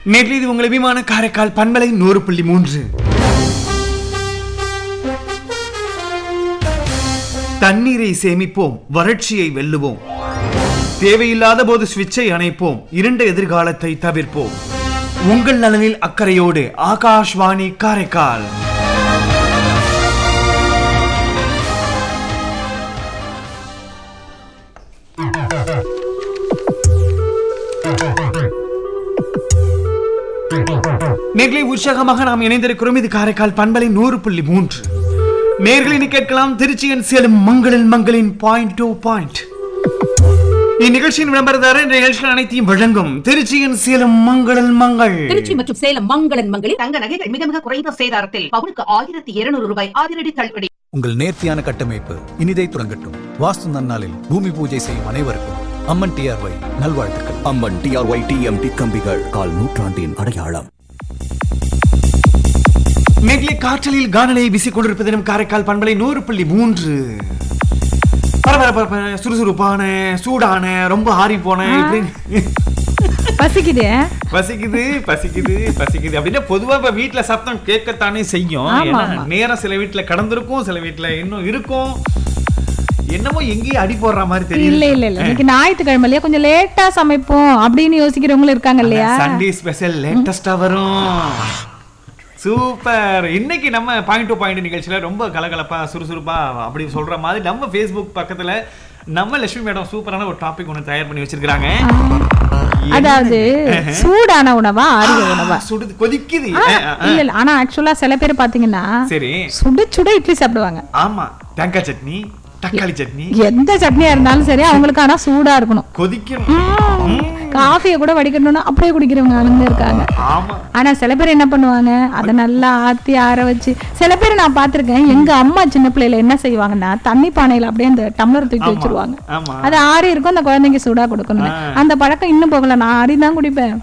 நேற்று இது உங்கள் விமான காரைக்கால் பண்பலை 100.3. தண்ணீரை சேமிப்போம், வறட்சியை வெல்லுவோம். தேவையில்லாத போது சுவிட்சை அணைப்போம், இருண்ட எதிர்காலத்தை தவிர்ப்போம். உங்கள் நலனில் அக்கறையோடு ஆகாஷ்வாணி காரைக்கால். நேர்களை உற்சாகமாக நாம் இணைந்திருக்கிறோம். இது காரைக்கால் பண்பலை 100.3. நேர்களை கேட்கலாம் திருச்சியின் சேலம் மங்களின் பாயிண்ட் டு பாயிண்ட். இந்நிகழ்ச்சியின் விளம்பரதாரர் இந்த நிகழ்ச்சிகள் அனைத்தையும் வழங்கும் திருச்சியின் சேலம் மங்கள். திருச்சி மற்றும் சேலம் மங்களில் தங்க நகைகள் மிக மிக குறைந்த சேதாரத்தில் பவுனுக்கு 1200 ரூபாய் அதிரடி தள்ளுபடி. உங்கள் நேர்த்தியான கட்டமைப்பு இனிதை துறங்கட்டும். வாஸ்து நன்னாளில் பூமி பூஜை செய்யும் அனைவருக்கும் அம்மன் டிஆர்ஒய் நல்வாழ்த்துக்கள். அம்மன் டிஆர்ஒய் டிஎம்டி கம்பிகள் கால் நூற்றாண்டின் அடையாளம். நேர்களை காற்றலில் கானலை வீசிக் கொண்டிருப்பது நம் காரைக்கால் பண்பலை 100.3. பரபரப்பான சுறுசுறுப்பான சூடான ரொம்ப ஆறி போன பசிக்குது அப்படின்னா பொதுவா இப்ப வீட்டுல சத்தம் கேட்கத்தானே செய்யும். நேரம் சில வீட்டுல கடந்திருக்கும், சில வீட்டுல இன்னும் இருக்கும். என்னமோ எங்கேயும் அடி போடுற மாதிரி தெரியல. இல்ல இன்னைக்கு ஞாயிற்றுக்கிழமையிலேயே கொஞ்சம் லேட்டா சமைப்போம் அப்படின்னு யோசிக்கிறவங்களும் இருக்காங்க இல்லையா? சண்டே ஸ்பெஷல் லேட்டஸ்டா வரும். சூப்பர். இன்னைக்கு நம்ம பாயிண்ட் டு பாயிண்ட் நிகழ்ச்சியில ரொம்ப கலகலப்பா சுறுசுறுப்பா அப்படி சொல்ற மாதிரி நம்ம Facebook பக்கத்துல நம்ம லட்சுமி மேடம் சூப்பரான ஒரு டாபிக் ஒன்று தயார் பண்ணி வச்சிருக்காங்க. அதாவது சூடான உணவா ஆரிய உணவா? சுடு கொதிக்குது. இல்ல ஆனா ஆக்சுவலா சில பேர் பாத்தீங்கன்னா சரி சுட இட்லி சாப்பிடுவாங்க. ஆமா, தேங்காய் சட்னி, தக்காளி சட்னி, எந்த சட்னியா இருந்தாலும் சரி அவங்களுக்கு ஆனா சூடா இருக்கணும், கொதிக்கணும். காஃபியை கூட வடிக்கணும்னா அப்படியே குடிக்கிறவங்க ஆளுங்க இருக்காங்க. ஆனா சில பேர் என்ன பண்ணுவாங்க, அதை நல்லா ஆத்தி ஆற வச்சு, சில பேர் நான் பாத்திருக்கேன். எங்க அம்மா சின்ன பிள்ளைல என்ன செய்வாங்கன்னா தண்ணி பானையில அப்படியே அந்த டம்ளர் தூக்கி வச்சிருவாங்க. அது ஆறி இருக்கும், அந்த குழந்தைங்க சூடா கொடுக்கணும். அந்த பழக்கம் இன்னும் போகல, நான் ஆறி தான் குடிப்பேன்.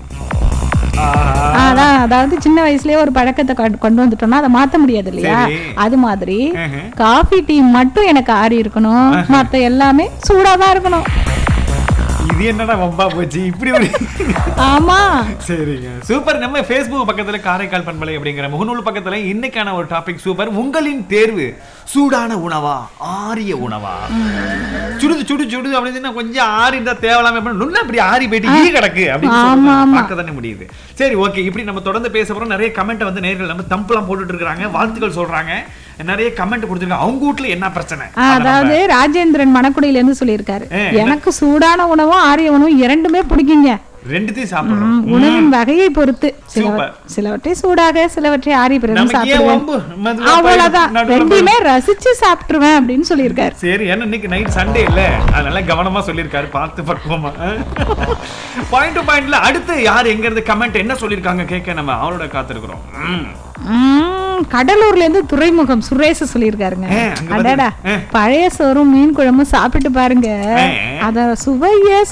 அதாவது சின்ன வயசுலயே ஒரு பழக்கத்தை கொண்டு வந்துட்டோம்னா அதை மாத்த முடியாது இல்லையா? அது மாதிரி காஃபி டீ மட்டும் எனக்கு ஆறி இருக்கணும், மத்த எல்லாமே சூடாதான் இருக்கணும். இது என்னடா வம்பா போச்சு இப்படி ஒரு. ஆமா சரிங்க, சூப்பர். நம்ம Facebook பக்கத்துல காரைக்கால் பண்பலை அப்படிங்கிற முகநூல் பக்கத்துல இன்னைக்கான ஒரு டாபிக் சூப்பர். உங்களின் தேர்வு சூடான உணவா ஆரிய உணவா? சுடுது அப்படின்னு கொஞ்சம் ஆறி இருந்தா தேவலாம அப்படி ஆறி போயிட்டு ஈ கிடக்கு அப்படின்னு பார்க்க தானே முடியுது. சரி, ஓகே. இப்படி நம்ம தொடர்ந்து பேச போறோம். நிறைய கமெண்ட் வந்து நேர்கள் நம்ம தம்பெல்லாம் போட்டுட்டு இருக்காங்க, வாழ்த்துக்கள் சொல்றாங்க, நிறைய கமெண்ட் கொடுத்துருக்காங்க. அவங்க வீட்டுல என்ன பிரச்சனை? அதாவது ராஜேந்திரன் மணக்குடியில இருந்து சொல்லியிருக்காரு, எனக்கு சூடான உணவும் ஆரிய உணவும் இரண்டுமே பிடிக்குங்க. ரெண்டுத்தையும் சாப்பிடுறோம். உணவின் வகையை பொறுத்து சிலவற்றை சூடாக சிலவற்றை ஆறி பிறகு சாப்பிடுவேன். அவ்வளவுதான், ரெண்டுமே ரசிச்சு சாப்பிட்டுருவேன் அப்படின்னு சொல்லியிருக்காரு. சரி, ஏன்னா இன்னைக்கு நைட் சண்டே இல்ல, அதனால கவனமா சொல்லியிருக்காரு, பார்த்து பக்குவமா. பாயிண்ட் டு பாயிண்ட்ல அடுத்து யார் எங்க இருந்து கமெண்ட் என்ன சொல்லியிருக்காங்க கேட்க நம்ம அவரோட காத்திருக்கிறோம். கடலூர்ல இருந்து துறைமுகம் சுரேஷ் சொல்லியிருக்காருங்க. அடடா, பழைய சோறும் மீன் குழம்பும் சாப்பிட்டு பாருங்க, அத சுவையே